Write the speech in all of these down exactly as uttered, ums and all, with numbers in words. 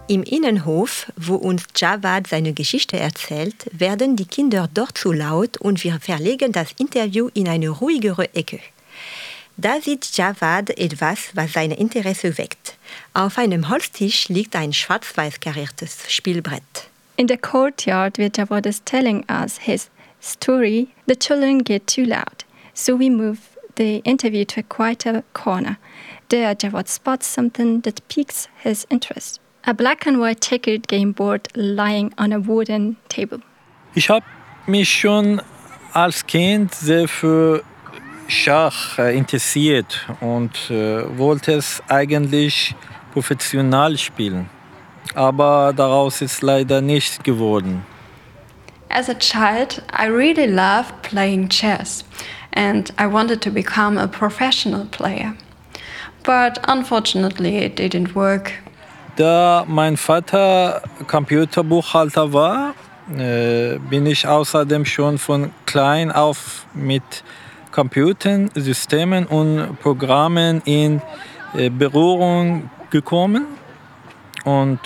Im Innenhof, wo uns Javad seine Geschichte erzählt, werden die Kinder dort zu laut und wir verlegen das Interview in eine ruhigere Ecke. Da sieht Javad etwas, was sein Interesse weckt. Auf einem Holztisch liegt ein schwarz-weiß kariertes Spielbrett. In the courtyard where Javad is telling us his story, the children get too loud. So we move the interview to a quieter corner. There Javad spots something that piques his interest. A black and white checkered game board lying on a wooden table. Ich habe mich schon als Kind sehr für Schach äh, interessiert und äh, wollte es eigentlich professionell spielen. Aber daraus ist leider nichts geworden. As a child, I really loved playing chess and I wanted to become a professional player. But unfortunately it didn't work. Da mein Vater Computerbuchhalter war, äh, bin ich außerdem schon von klein auf mit Computern, Systemen und Programmen in äh, Berührung gekommen und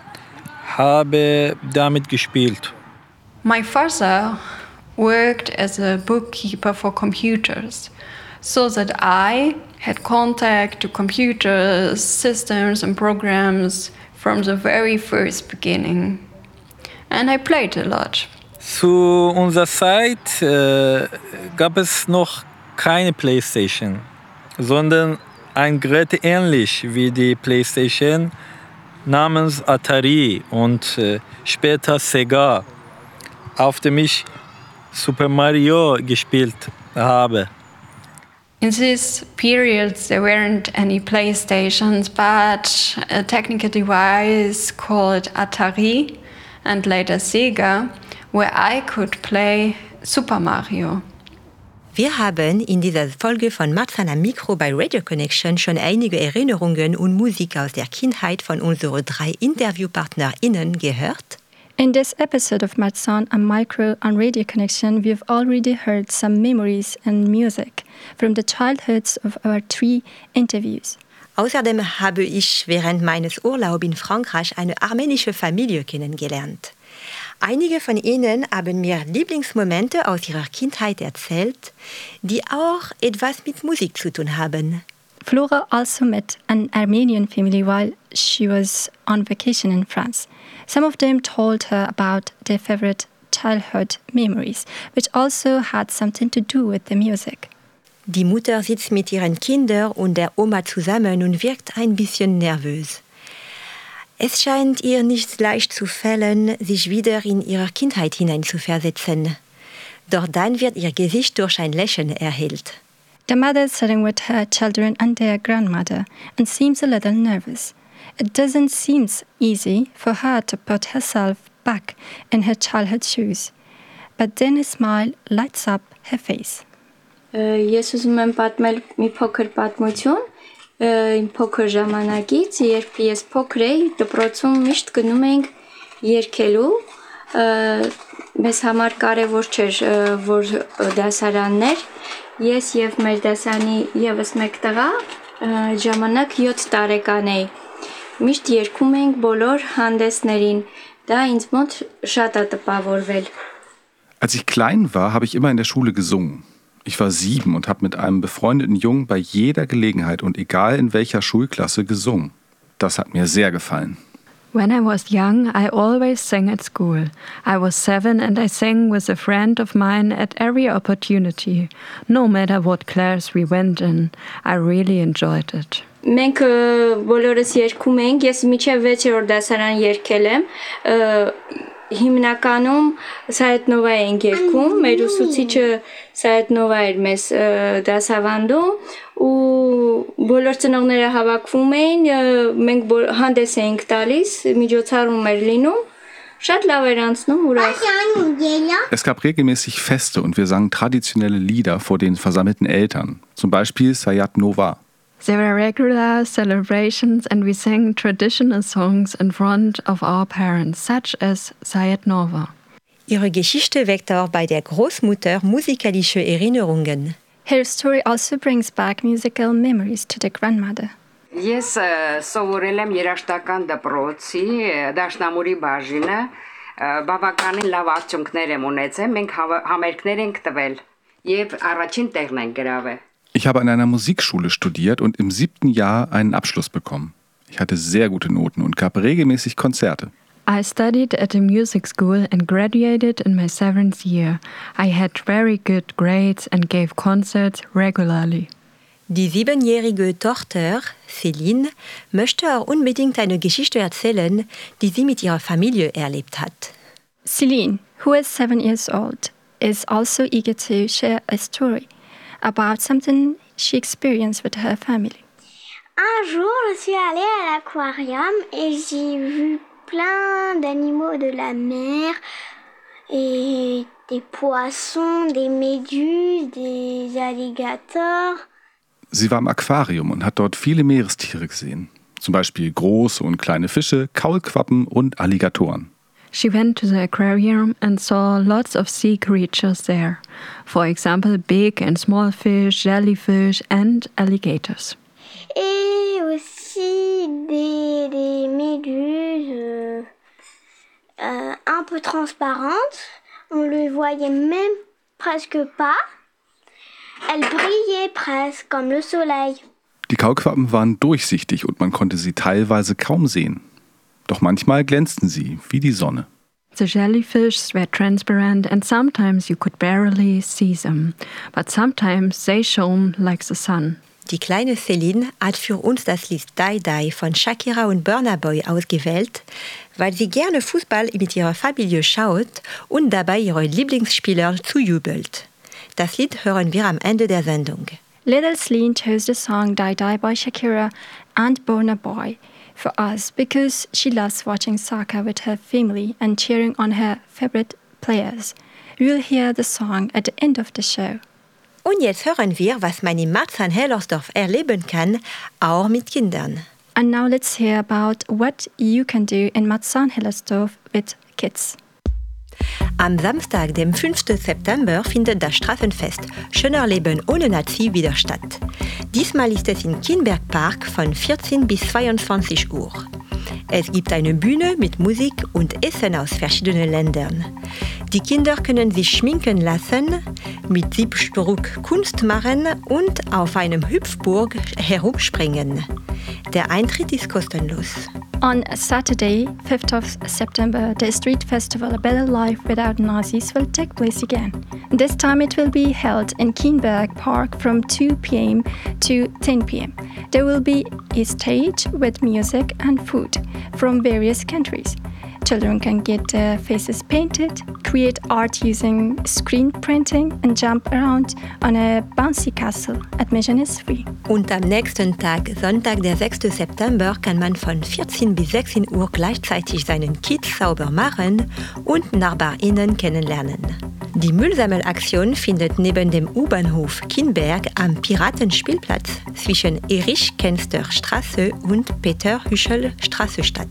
habe damit gespielt. My father worked as a bookkeeper for computers, so that I had contact to computers, systems and programs from the very first beginning. And I played a lot. Zu unserer Zeit äh, gab es noch keine PlayStation, sondern ein Gerät ähnlich wie die PlayStation namens Atari und äh, später Sega, auf dem ich Super Mario gespielt habe. In these periods there weren't any PlayStations, but a technical device called Atari and later Sega, where I could play Super Mario. Wir haben in dieser Folge von Marzahn am Mikro bei Radio Connection schon einige Erinnerungen und Musik aus der Kindheit von unseren drei InterviewpartnerInnen gehört. In this episode of Marzahn am Micro on Radio Connection, we've already heard some memories and music from the childhoods of our three interviews. Außerdem habe ich während meines Urlaubs in Frankreich eine armenische Familie kennengelernt. Einige von ihnen haben mir Lieblingsmomente aus ihrer Kindheit erzählt, die auch etwas mit Musik zu tun haben. Flora also met an Armenian family while she was on vacation in France. Some of them told her about their favorite childhood memories, which also had something to do with the music. Die Mutter sitzt mit ihren Kindern und der Oma zusammen und wirkt ein bisschen nervös. Es scheint ihr nicht leicht zu fallen, sich wieder in ihre Kindheit hineinzuversetzen. Doch dann wird ihr Gesicht durch ein Lächeln erhellt. The mother is sitting with her children and their grandmother and seems a little nervous. It doesn't seem easy for her to put herself back in her childhood shoes. But then a smile lights up her face. Ես ուզում եմ պատմել մի փոքր պատմություն իմ փոքր ժամանակից, երբ ես փոքր էի, դպրոցում միշտ գնում էինք երգելու, մեզ համար կարևոր չէր, որ դասարաններ, ես եւ մեր դասանի եւս մեկ տղա ժամանակ յոթ տարեկան էի, միշտ երգում էինք բոլոր հանդեսներին, դա ինձ մոտ շատ է տպավորվել. Als ich klein war, habe ich immer in der Schule gesungen. Ich war sieben und habe mit einem befreundeten Jungen bei jeder Gelegenheit und egal in welcher Schulklasse gesungen. Das hat mir sehr gefallen. When I was young, I always sang at school. I was seven and I sang with a friend of mine at every opportunity, no matter what class we went in. I really enjoyed it. Մենք բոլորս երգում էինք, ես մինչև վեցերորդ դասարան երգել եմ, հիմնականում Սայեթնովա էինք երգում, մեր ուսուցիչը Սայեթնովա էր մեզ դասավանդում ու բոլոր ծնողները հավաքվում էին, մենք հանդես էինք տալիս, միջոցառում էր լինում, շատ լավ էր անցնում, ուրախ. Es gab regelmäßig Feste und wir sangen traditionelle Lieder vor den versammelten Eltern, zum Beispiel Sayat Nova. There were regular celebrations and we sang traditional songs in front of our parents, such as Sayat Nova. Ihre Geschichte weckt auch bei der Großmutter musikalische Erinnerungen. Her story also brings back musical memories to the grandmother. Ես սովորել եմ երաժշտական դպրոցի դաշնամուրի բաժինը բավականին լավ արդյունքներ եմ ունեցել մենք համերգներ ենք տվել եւ առաջին տեղն ենք գրավել. Ich habe an einer Musikschule studiert und im siebten Jahr einen Abschluss bekommen. Ich hatte sehr gute Noten und gab regelmäßig Konzerte. I studied at a music school and graduated in my seventh year. I had very good grades and gave concerts regularly. Die siebenjährige Tochter, Céline, möchte auch unbedingt eine Geschichte erzählen, die sie mit ihrer Familie erlebt hat. Céline, who is seven years old, is also eager to share a story about something she experienced with her family. Un jour, je suis allée à l'aquarium et j'ai vu plein d'animaux de la mer et des poissons, des méduses, des alligators. Sie war im Aquarium und hat dort viele Meerestiere gesehen. Zum Beispiel große und kleine Fische, Kaulquappen und Alligatoren. She went to the aquarium and saw lots of sea creatures there. For example, big and small fish, jellyfish and alligators. Et aussi des, des méduses euh, un peu transparentes. On ne les voyait même presque pas. Elle brillait presque comme le soleil. Die Kaulquappen waren durchsichtig und man konnte sie teilweise kaum sehen. Doch manchmal glänzten sie wie die Sonne. The jellyfish were transparent and sometimes you could barely see them, but sometimes they shone like the sun. Die kleine Céline hat für uns das Lied Die Die von Shakira und Burna Boy ausgewählt, weil sie gerne Fußball mit ihrer Familie schaut und dabei ihre Lieblingsspieler zujubelt. Das Lied hören wir am Ende der Sendung. Little Celine chose the song Die Die by Shakira and Burna Boy for us because she loves watching soccer with her family and cheering on her favorite players. We'll hear the song at the end of the show. Und jetzt hören wir, was man in Marzahn-Hellersdorf erleben kann, auch mit Kindern. And now let's hear about what you can do in Marzahn-Hellersdorf with kids. Am Samstag, dem fünften September, findet das Straßenfest Schöner Leben ohne Nazi wieder statt. Diesmal ist es im Kienbergpark von vierzehn bis zweiundzwanzig Uhr. Es gibt eine Bühne mit Musik und Essen aus verschiedenen Ländern. Die Kinder können sich schminken lassen, mit Siebdruck Kunst machen und auf einem Hüpfburg herumspringen. Der Eintritt ist kostenlos. On Saturday, fifth of September, the street festival A Better Life Without Nazis will take place again. This time it will be held in Kienberg Park from two p.m. to ten p.m. There will be a stage with music and food from various countries. Children can get their faces painted, create art using screen printing and jump around on a bouncy castle. Admission is free. Und am nächsten Tag, Sonntag, der sechsten September, kann man von vierzehn bis sechzehn Uhr gleichzeitig seinen Kiez sauber machen und NachbarInnen kennenlernen. Die Müllsammelaktion findet neben dem U-Bahnhof Kienberg am Piratenspielplatz zwischen Erich-Kenster-Straße und Peter-Hüschel-Straße statt.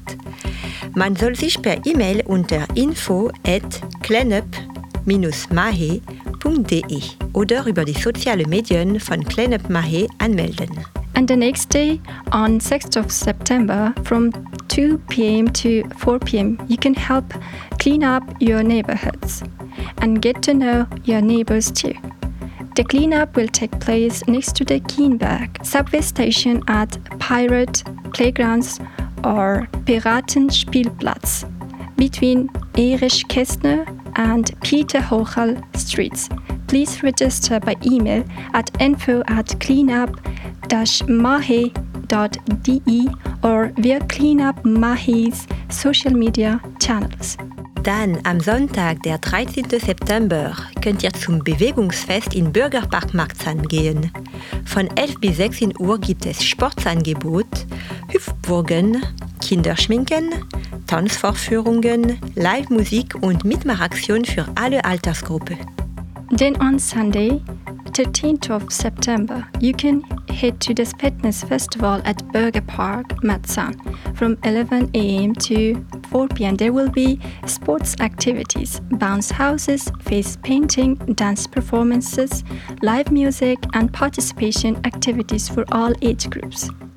Man soll sich per E-Mail unter info at cleanup dash mahe punkt de oder über die sozialen Medien von Cleanup Mahe anmelden. And the next day, on sixth of September, from two p.m. to four p.m., you can help clean up your neighborhoods and get to know your neighbors too. The cleanup will take place next to the Kienberg subway station at Pirate Playgrounds or Piratenspielplatz between Erich Kästner and Peter Hochel streets. Please register by email at info at cleanup dash mahe dot de or via Cleanup Mahe's social media channels. Dann am Sonntag, der dreizehnten September, könnt ihr zum Bewegungsfest in Bürgerpark Marzahn gehen. Von elf bis sechzehn Uhr gibt es Sportangebot, Hüpfburgen, Kinderschminken, Tanzvorführungen, Live-Musik und Mitmachaktion für alle Altersgruppen. Then on Sunday, thirteenth of September, you can head to the Fitness Festival at Burger Park, Marzahn. From eleven a.m. to four p.m. there will be sports activities, bounce houses, face painting, dance performances, live music and participation activities for all age groups.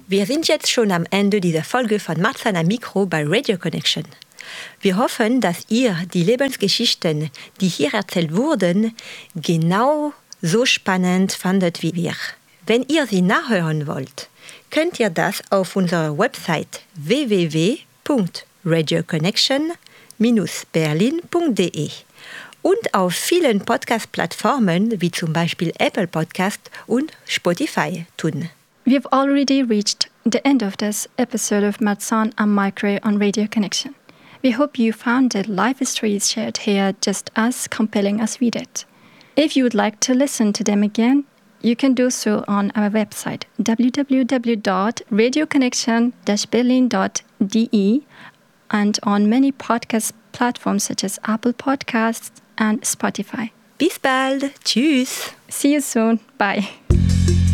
Wir sind jetzt schon am Ende dieser Folge von Marzahn am Mikro bei Radio Connection. Wir hoffen, dass ihr die Lebensgeschichten, die hier erzählt wurden, genau so spannend fandet wie wir. Wenn ihr sie nachhören wollt, könnt ihr das auf unserer Website w w w punkt radio connection dash berlin punkt d e und auf vielen Podcast-Plattformen wie zum Beispiel Apple Podcast und Spotify tun. We've already reached the end of this episode of Marzahn am Micro on Radio Connection. We hope you found the life stories shared here just as compelling as we did. If you would like to listen to them again, you can do so on our website w w w dot radio connection dash berlin dot d e and on many podcast platforms such as Apple Podcasts and Spotify. Bis bald. Tschüss. See you soon. Bye.